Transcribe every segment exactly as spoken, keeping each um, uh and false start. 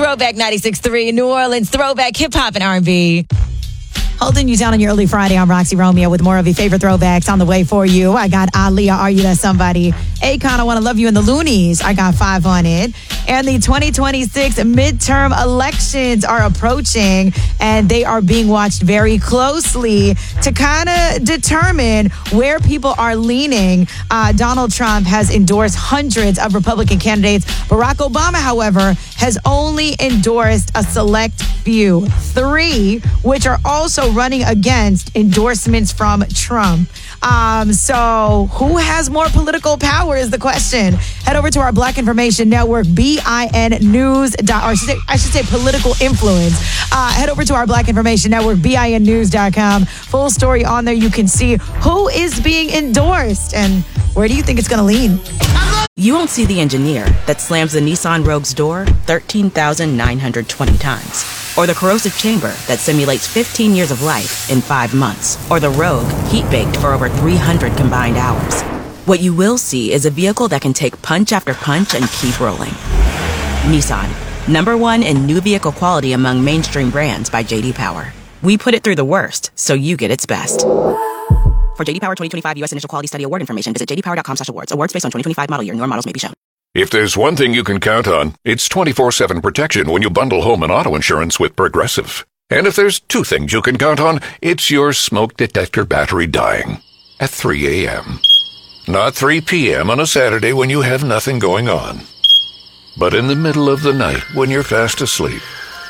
Throwback ninety-six point three, New Orleans Throwback Hip Hop and R and B. Holding you down on your early Friday, I'm Roxy Romeo with more of your favorite throwbacks on the way for you. I got Aaliyah, Are You That Somebody? Akon, I Want to Love You, and the Loonies. I got five on it. And the twenty twenty-six midterm elections are approaching, and they are being watched very closely to kind of determine where people are leaning. Uh, Donald Trump has endorsed hundreds of Republican candidates. Barack Obama, however, has only endorsed a select few, three, which are also running against endorsements from Trump. Um, so who has more political power is the question. Head over to our Black Information Network, B I N News, or I should say, I should say political influence. Uh, head over to our Black Information Network, B I N news dot com. Full story on there. You can see who is being endorsed and where do you think it's going to lean. You won't see the engineer that slams the Nissan Rogue's door thirteen thousand nine hundred twenty times. Or the corrosive chamber that simulates fifteen years of life in five months. Or the Rogue heat-baked for over three hundred combined hours. What you will see is a vehicle that can take punch after punch and keep rolling. Nissan, number one in new vehicle quality among mainstream brands by J D Power. We put it through the worst, so you get its best. For J D Power twenty twenty-five U S Initial Quality Study Award information, visit j d power dot com slash awards. Awards based on twenty twenty-five model year. Newer models may be shown. If there's one thing you can count on, it's twenty-four seven protection when you bundle home and auto insurance with Progressive. And if there's two things you can count on, it's your smoke detector battery dying at three a.m. Not three p.m. on a Saturday when you have nothing going on, but in the middle of the night when you're fast asleep.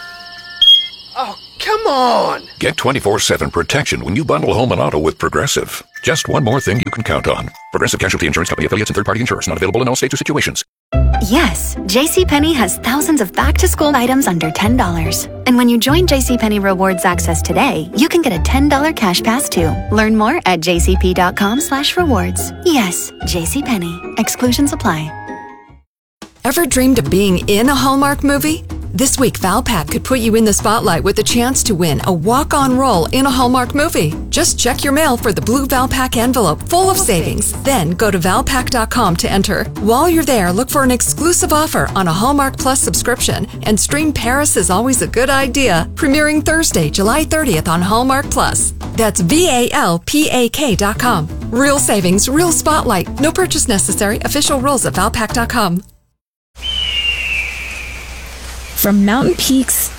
Oh, come on! Get twenty-four seven protection when you bundle home and auto with Progressive. Just one more thing you can count on. Progressive Casualty Insurance Company affiliates and third-party insurers. Not available in all states or situations. Yes, JCPenney has thousands of back-to-school items under ten dollars. And when you join JCPenney Rewards Access today, you can get a ten dollars cash pass too. Learn more at jcp.com slash rewards. Yes, JCPenney. Exclusions apply. Ever dreamed of being in a Hallmark movie? This week, Valpak could put you in the spotlight with a chance to win a walk-on role in a Hallmark movie. Just check your mail for the blue Valpak envelope full of savings. Then go to valpak dot com to enter. While you're there, look for an exclusive offer on a Hallmark Plus subscription and stream Paris is Always a Good Idea, premiering Thursday, July thirtieth on Hallmark Plus. That's V A L P A K dot com. Real savings, real spotlight. No purchase necessary. Official rules at valpak dot com. From mountain peaks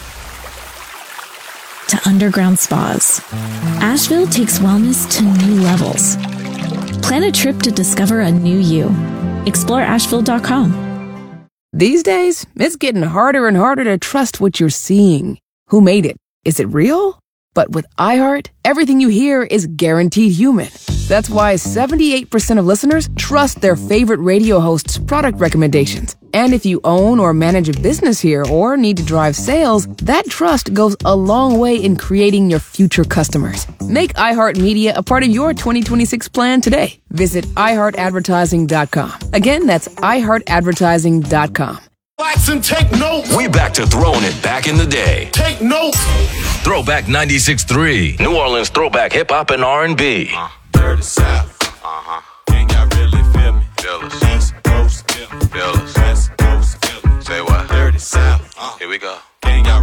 to underground spas, Asheville takes wellness to new levels. Plan a trip to discover a new you. Explore asheville dot com. These days, it's getting harder and harder to trust what you're seeing. Who made it? Is it real? But with iHeart, everything you hear is guaranteed human. That's why seventy-eight percent of listeners trust their favorite radio host's product recommendations. And if you own or manage a business here or need to drive sales, that trust goes a long way in creating your future customers. Make iHeartMedia a part of your twenty twenty-six plan today. Visit i heart advertising dot com. Again, that's i heart advertising dot com. Relax and take notes. We back to throwing it back in the day. Take notes. Throwback ninety-six point three. New Orleans Throwback Hip Hop and R and B. Uh, dirty South. Uh-huh. Can y'all really feel me? Fellas.